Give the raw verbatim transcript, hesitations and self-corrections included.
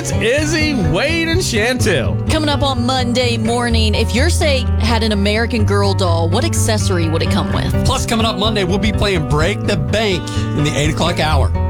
It's Izzy, Wade, and Chantel. Coming up on Monday morning, if your say had an American Girl doll, what accessory would it come with? Plus, coming up Monday, we'll be playing Break the Bank in the eight o'clock hour.